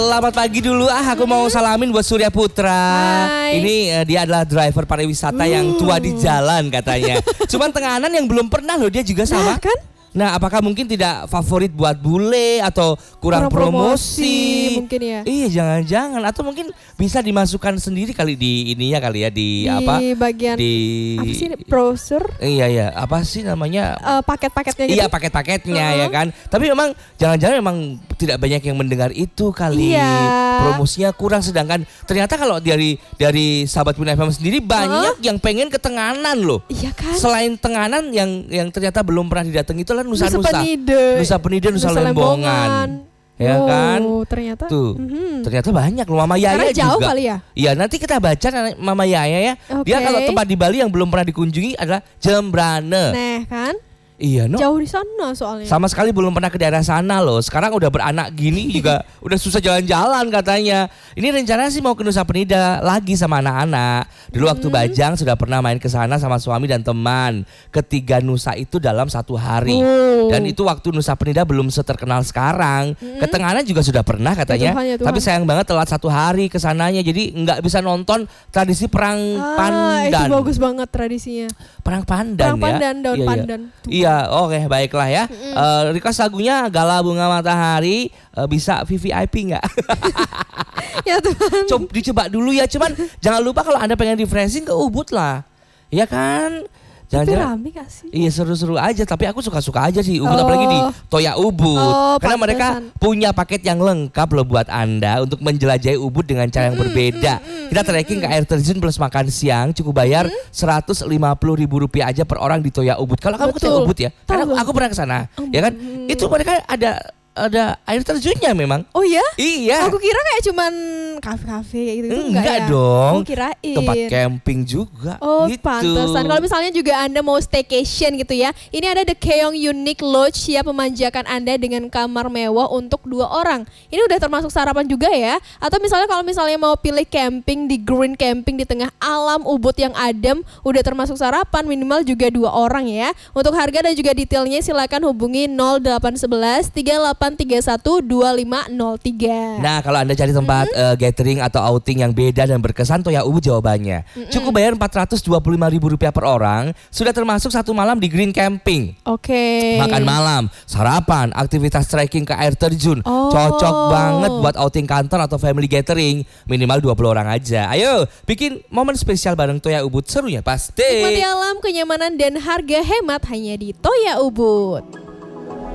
Selamat pagi dulu, aku mau salamin buat Surya Putra. Hai. Ini dia adalah driver pariwisata yang tua di jalan katanya. Cuman Tenganan yang belum pernah loh, dia juga sama. Nah, kan? Nah, apakah mungkin tidak favorit buat bule atau kurang promosi? Mungkin ya. Iya, jangan-jangan atau mungkin bisa dimasukkan sendiri kali di ininya kali ya di apa? Bagian Di apa sih browser? Iya, apa sih namanya? Paket-paketnya gitu. Iya, paket-paketnya ya kan. Tapi memang jangan-jangan memang tidak banyak yang mendengar itu kali. Iya. Promosinya kurang, sedangkan ternyata kalau dari Sahabat Pina FM sendiri banyak yang pengen ke Tenganan loh. Iya kan? Selain Tenganan yang ternyata belum pernah didatangi itu lah Nusa Penida, Nusa Lembongan. Ya kan? Ternyata. Tuh. Ternyata banyak loh, Mama Yaya Karena jauh juga. kali ya? Iya, nanti kita baca Mama Yaya ya. Dia kalau tempat di Bali yang belum pernah dikunjungi adalah Jembrane. Nah, kan? Iya, no. Jauh di sana soalnya. Sama sekali belum pernah ke daerah sana loh. Sekarang udah beranak gini juga udah susah jalan-jalan katanya. Ini rencana sih mau ke Nusa Penida lagi sama anak-anak. Dulu waktu Bajang sudah pernah main ke sana sama suami dan teman. Ketiga Nusa itu dalam satu hari. Dan itu waktu Nusa Penida belum seterkenal sekarang. Ke Tenganan juga sudah pernah katanya. Tuhan. Tapi sayang banget telat satu hari ke sananya. Jadi nggak bisa nonton tradisi perang pandan. Itu bagus banget tradisinya. Perang pandan ya. Daun Iya, pandan. Iya, oke, baiklah ya. Request lagunya Gala Bunga Matahari, bisa VVIP nggak? Ya Tuhan. Dicoba dulu ya, cuman jangan lupa kalau Anda pengen refreshing ke Ubud lah. Ya kan? Tapi rame gak sih? Iya, seru-seru aja, tapi aku suka-suka aja sih Ubud, apalagi di Toya Ubud. Karena mereka punya paket yang lengkap loh buat Anda untuk menjelajahi Ubud dengan cara yang berbeda. Kita trekking ke air terjun plus makan siang, cukup bayar Rp150.000 aja per orang di Toya Ubud. Kalau kamu ke Toya Ubud ya, karena aku pernah ke sana, ya kan? Itu mereka ada air terjunnya memang. Oh ya? Iya. Aku kira kayak cuman kafe-kafe gitu. Enggak ya? dong. Oh, kirain. Tempat camping juga. Oh, gitu. pantesan. Kalau misalnya juga Anda mau staycation gitu ya. Ini ada The Keong Unique Lodge siap memanjakan Anda dengan kamar mewah untuk 2 orang. Ini udah termasuk sarapan juga ya. Atau misalnya kalau misalnya mau pilih camping di Green Camping di tengah alam Ubud yang adem, udah termasuk sarapan, minimal juga 2 orang ya. Untuk harga dan juga detailnya silakan hubungi 0811 3831 2503. Nah, kalau Anda cari tempat gathering atau outing yang beda dan berkesan, Toya Ubud jawabannya. Cukup bayar Rp425.000 per orang, sudah termasuk 1 malam di Green Camping. Oke. Makan malam, sarapan, aktivitas trekking ke air terjun. Cocok banget buat outing kantor atau family gathering. Minimal 20 orang aja. Ayo, bikin momen spesial bareng Toya Ubud, serunya pasti. Nikmati alam, kenyamanan dan harga hemat hanya di Toya Ubud.